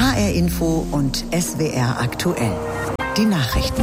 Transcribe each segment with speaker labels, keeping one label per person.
Speaker 1: HR Info und SWR aktuell. Die Nachrichten.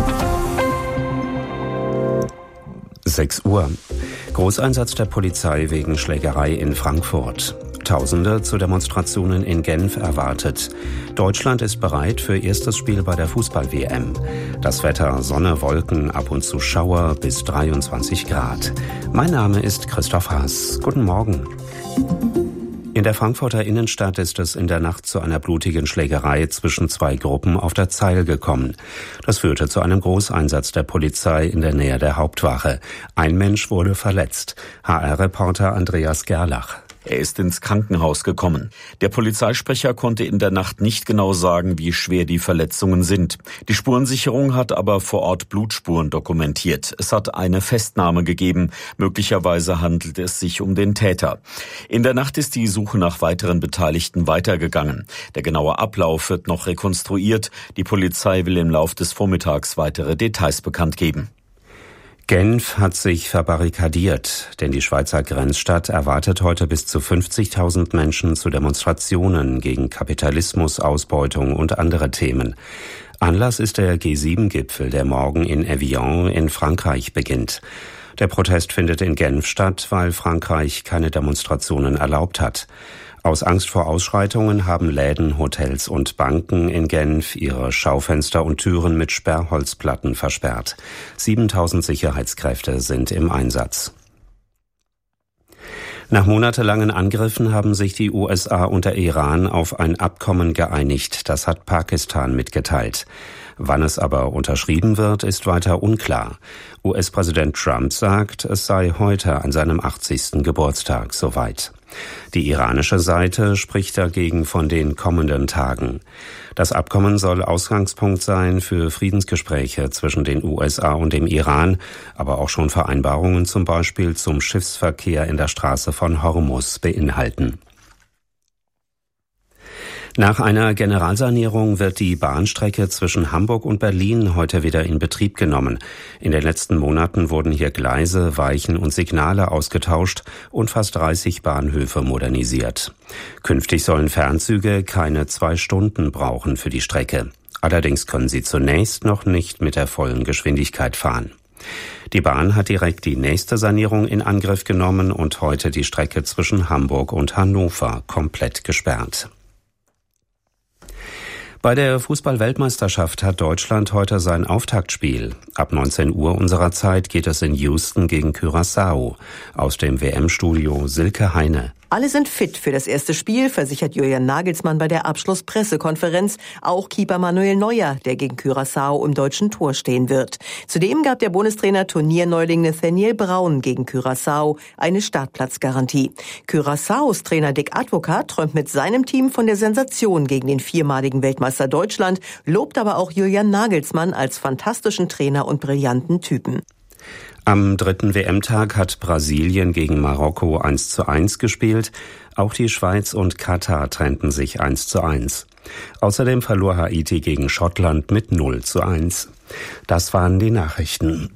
Speaker 2: 6 Uhr. Großeinsatz der Polizei wegen Schlägerei in Frankfurt. Tausende zu Demonstrationen in Genf erwartet. Deutschland ist bereit für erstes Spiel bei der Fußball-WM. Das Wetter: Sonne, Wolken, ab und zu Schauer bis 23 Grad. Mein Name ist Christoph Haas. Guten Morgen. In der Frankfurter Innenstadt ist es in der Nacht zu einer blutigen Schlägerei zwischen 2 Gruppen auf der Zeil gekommen. Das führte zu einem Großeinsatz der Polizei in der Nähe der Hauptwache. Ein Mensch wurde verletzt. HR-Reporter Andreas Gerlach.
Speaker 3: Er ist ins Krankenhaus gekommen. Der Polizeisprecher konnte in der Nacht nicht genau sagen, wie schwer die Verletzungen sind. Die Spurensicherung hat aber vor Ort Blutspuren dokumentiert. Es hat eine Festnahme gegeben. Möglicherweise handelt es sich um den Täter. In der Nacht ist die Suche nach weiteren Beteiligten weitergegangen. Der genaue Ablauf wird noch rekonstruiert. Die Polizei will im Lauf des Vormittags weitere Details bekannt geben.
Speaker 2: Genf hat sich verbarrikadiert, denn die Schweizer Grenzstadt erwartet heute bis zu 50.000 Menschen zu Demonstrationen gegen Kapitalismus, Ausbeutung und andere Themen. Anlass ist der G7-Gipfel, der morgen in Evian in Frankreich beginnt. Der Protest findet in Genf statt, weil Frankreich keine Demonstrationen erlaubt hat. Aus Angst vor Ausschreitungen haben Läden, Hotels und Banken in Genf ihre Schaufenster und Türen mit Sperrholzplatten versperrt. 7.000 Sicherheitskräfte sind im Einsatz. Nach monatelangen Angriffen haben sich die USA und der Iran auf ein Abkommen geeinigt. Das hat Pakistan mitgeteilt. Wann es aber unterschrieben wird, ist weiter unklar. US-Präsident Trump sagt, es sei heute an seinem 80. Geburtstag soweit. Die iranische Seite spricht dagegen von den kommenden Tagen. Das Abkommen soll Ausgangspunkt sein für Friedensgespräche zwischen den USA und dem Iran, aber auch schon Vereinbarungen zum Beispiel zum Schiffsverkehr in der Straße von Hormuz beinhalten. Nach einer Generalsanierung wird die Bahnstrecke zwischen Hamburg und Berlin heute wieder in Betrieb genommen. In den letzten Monaten wurden hier Gleise, Weichen und Signale ausgetauscht und fast 30 Bahnhöfe modernisiert. Künftig sollen Fernzüge keine 2 Stunden brauchen für die Strecke. Allerdings können sie zunächst noch nicht mit der vollen Geschwindigkeit fahren. Die Bahn hat direkt die nächste Sanierung in Angriff genommen und heute die Strecke zwischen Hamburg und Hannover komplett gesperrt. Bei der Fußball-Weltmeisterschaft hat Deutschland heute sein Auftaktspiel. Ab 19 Uhr unserer Zeit geht es in Houston gegen Curaçao. Aus dem WM-Studio Silke Heine.
Speaker 4: Alle sind fit für das erste Spiel, versichert Julian Nagelsmann bei der Abschlusspressekonferenz. Auch Keeper Manuel Neuer, der gegen Curaçao im deutschen Tor stehen wird. Zudem gab der Bundestrainer Turnierneuling Nathaniel Braun gegen Curaçao eine Startplatzgarantie. Curaçaos Trainer Dick Advocat träumt mit seinem Team von der Sensation gegen den 4-maligen Weltmeister Deutschland, lobt aber auch Julian Nagelsmann als fantastischen Trainer und brillanten Typen.
Speaker 2: Am 3. WM-Tag hat Brasilien gegen Marokko 1:1 gespielt. Auch die Schweiz und Katar trennten sich 1:1. Außerdem verlor Haiti gegen Schottland mit 0:1. Das waren die Nachrichten.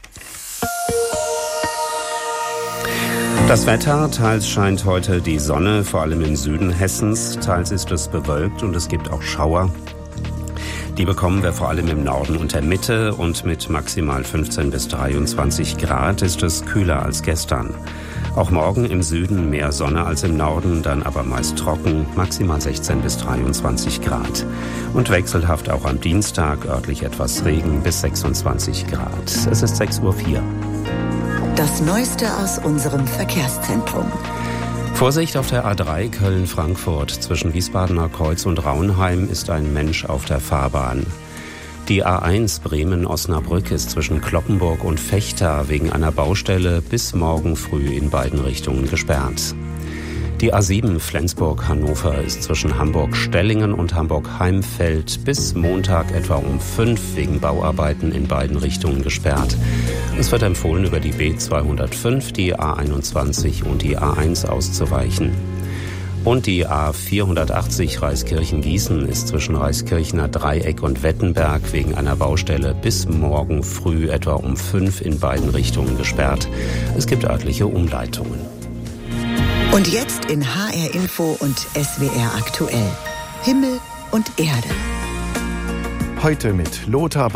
Speaker 2: Das Wetter: teils scheint heute die Sonne, vor allem im Süden Hessens. Teils ist es bewölkt und es gibt auch Schauer. Die bekommen wir vor allem im Norden und der Mitte, und mit maximal 15 bis 23 Grad ist es kühler als gestern. Auch morgen im Süden mehr Sonne als im Norden, dann aber meist trocken, maximal 16 bis 23 Grad. Und wechselhaft auch am Dienstag, örtlich etwas Regen bis 26 Grad. Es ist 6:04 Uhr.
Speaker 1: Das Neueste aus unserem Verkehrszentrum.
Speaker 2: Vorsicht auf der A3 Köln-Frankfurt. Zwischen Wiesbadener Kreuz und Raunheim ist ein Mensch auf der Fahrbahn. Die A1 Bremen-Osnabrück ist zwischen Cloppenburg und Vechta wegen einer Baustelle bis morgen früh in beiden Richtungen gesperrt. Die A7 Flensburg-Hannover ist zwischen Hamburg-Stellingen und Hamburg-Heimfeld bis Montag etwa um 5 wegen Bauarbeiten in beiden Richtungen gesperrt. Es wird empfohlen, über die B205, die A21 und die A1 auszuweichen. Und die A480 Reiskirchen-Gießen ist zwischen Reiskirchener Dreieck und Wettenberg wegen einer Baustelle bis morgen früh etwa um 5 in beiden Richtungen gesperrt. Es gibt örtliche Umleitungen.
Speaker 1: Und jetzt in HR Info und SWR aktuell. Himmel, und Erde.
Speaker 5: Heute mit Lothar